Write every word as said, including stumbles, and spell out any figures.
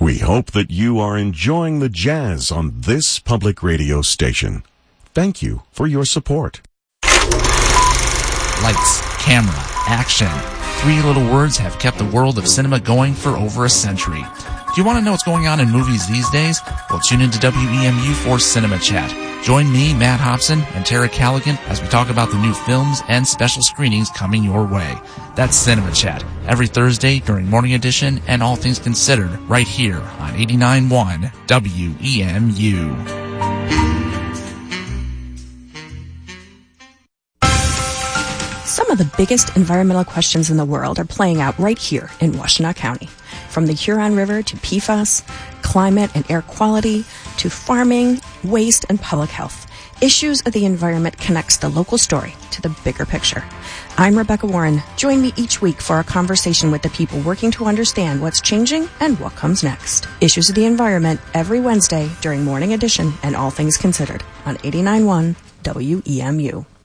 We hope that you are enjoying the jazz on this public radio station. Thank you for your support. Lights, camera, action. Three little words have kept the world of cinema going for over a century. Do you want to know what's going on in movies these days? Well, tune into W E M U for Cinema Chat. Join me, Matt Hobson, and Tara Callaghan as we talk about the new films and special screenings coming your way. That's Cinema Chat, every Thursday during Morning Edition and All Things Considered, right here on eighty-nine point one W E M U. Some of the biggest environmental questions in the world are playing out right here in Washtenaw County. From the Huron River to P FAS, climate and air quality, to farming, waste, and public health, issues of the environment connects the local story to the bigger picture. I'm Rebecca Warren. Join me each week for a conversation with the people working to understand what's changing and what comes next. Issues of the environment every Wednesday during Morning Edition and All Things Considered on eighty-nine point one W E M U.